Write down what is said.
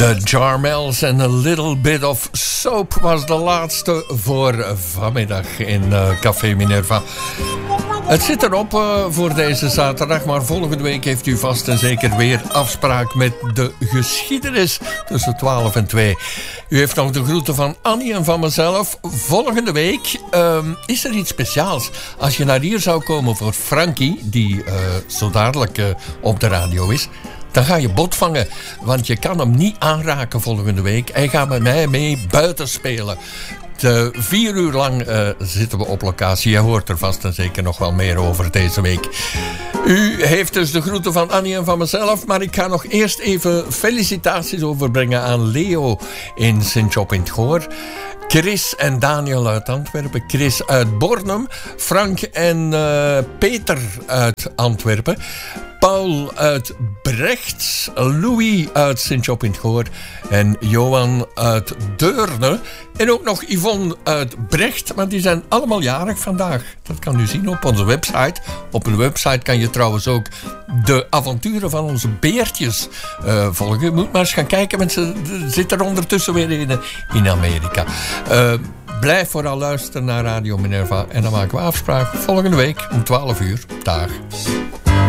The Jarmels and a Little Bit of Soap was de laatste voor vanmiddag in Café Minerva. Het zit erop voor deze zaterdag, maar volgende week heeft u vast en zeker weer afspraak met de geschiedenis tussen 12 en 2. U heeft nog de groeten van Annie en van mezelf. Volgende week is er iets speciaals. Als je naar hier zou komen voor Frankie, die zo dadelijk op de radio is, dan ga je bot vangen, want je kan hem niet aanraken volgende week. Hij gaat met mij mee buiten spelen. 4 uur lang zitten we op locatie. Je hoort er vast en zeker nog wel meer over deze week. U heeft dus de groeten van Annie en van mezelf, maar ik ga nog eerst even felicitaties overbrengen aan Leo in Sint-Job in het Goor. Chris en Daniel uit Antwerpen. Chris uit Bornem. Frank en Peter uit Antwerpen. Paul uit Brecht. Louis uit Sint-Job in het Goor. En Johan uit Deurne. En ook nog Yvonne uit Brecht. Want die zijn allemaal jarig vandaag. Dat kan u zien op onze website. Op een website kan je trouwens ook de avonturen van onze beertjes volgen. Je moet maar eens gaan kijken. Mensen zitten er ondertussen weer in Amerika. Blijf vooral luisteren naar Radio Minerva. En dan maken we afspraak volgende week om 12 uur. Dag.